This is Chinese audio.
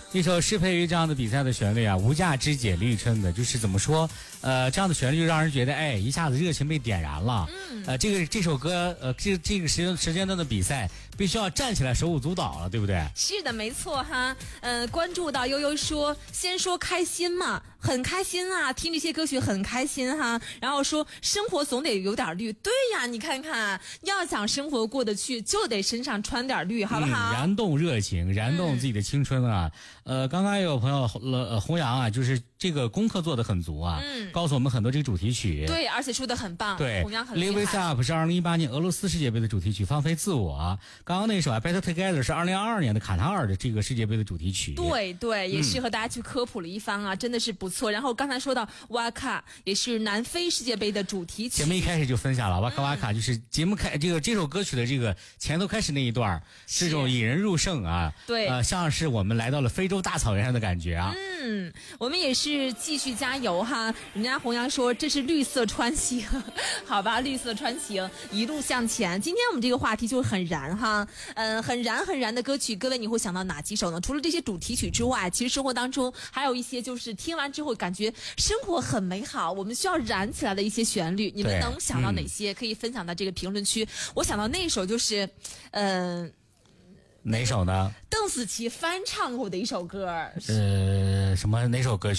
一首适配于这样的比赛的旋律啊，无价之姐立春的，就是怎么说，这样的旋律让人觉得，哎，一下子热情被点燃了。这首歌，这个时间段的比赛，必须要站起来手舞足蹈了，对不对？ 是的，没错哈。关注到悠悠说，先说开心嘛，很开心啊，听这些歌曲很开心哈。然后说生活总得有点绿，对呀，你看看，要想生活过得去，就得身上穿点绿，好不好？ 燃动热情，燃动自己的青春啊。刚刚也有朋友弘扬啊，就是这个功课做得很足啊，告诉我们很多这个主题曲。 对，而且说得很棒， 对， 弘扬很厉害。 Live It Up 是2018年俄罗斯世界杯的主题曲，放飞自我。刚刚那首啊 Better Together 是2022年的卡塔尔的这个世界杯的主题曲。 对对，也是和大家去科普了一番啊，真的是不错。然后刚才说到哇卡，也是南非世界杯的主题曲。 节目一开始就分享了哇卡哇卡，就是节目这首歌曲的这个前头开始那一段是这种引人入胜啊。 对， 像是我们来到了非洲大草原上的感觉啊。 我们也是继续加油哈。人家弘扬说这是绿色穿行，好吧，绿色穿行一路向前。今天我们这个话题就很燃哈，很燃的歌曲，各位你会想到哪几首呢？除了这些主题曲之外，其实生活当中还有一些就是听完之后感觉生活很美好，我们需要燃起来的一些旋律，你们能想到哪些？可以分享到这个评论区。我想到那首就是哪首呢？ 邓紫棋翻唱过的一首歌。 哪首歌曲？